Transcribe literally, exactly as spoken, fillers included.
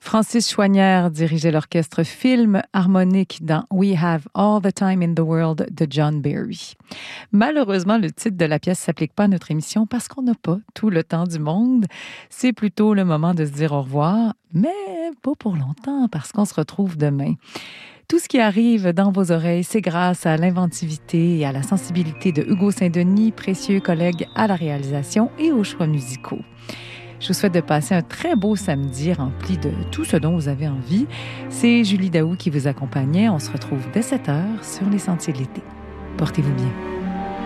Francis Chouanière dirigeait l'orchestre film harmonique dans We Have All the Time in the World de John Barry. Malheureusement, le titre de la pièce ne s'applique pas à notre émission parce qu'on n'a pas tout le temps du monde. C'est plutôt le moment de se dire au revoir, mais pas pour longtemps parce qu'on se retrouve demain. Tout ce qui arrive dans vos oreilles, c'est grâce à l'inventivité et à la sensibilité de Hugo Saint-Denis, précieux collègue à la réalisation et aux choix musicaux. Je vous souhaite de passer un très beau samedi rempli de tout ce dont vous avez envie. C'est Julie Daou qui vous accompagnait. On se retrouve dès sept heures sur les Sentiers de l'été. Portez-vous bien.